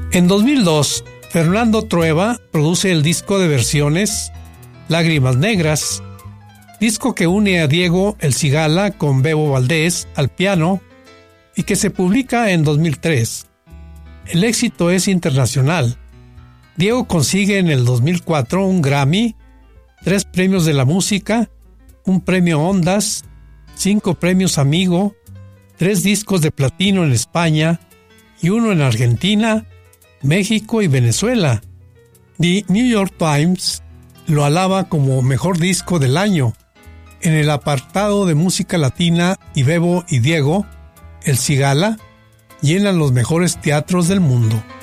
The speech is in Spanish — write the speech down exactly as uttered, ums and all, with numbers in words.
En dos mil dos, Fernando Trueba produce el disco de versiones Lágrimas Negras, disco que une a Diego El Cigala con Bebo Valdés al piano y que se publica en dos mil tres. El éxito es internacional. Diego consigue en el dos mil cuatro un Grammy, tres premios de la música, un premio Ondas, cinco premios Amigo, tres discos de platino en España y uno en Argentina, México y Venezuela. The New York Times lo alaba como mejor disco del año. En el apartado de música latina, y Bebo y Diego, El Cigala, llenan los mejores teatros del mundo.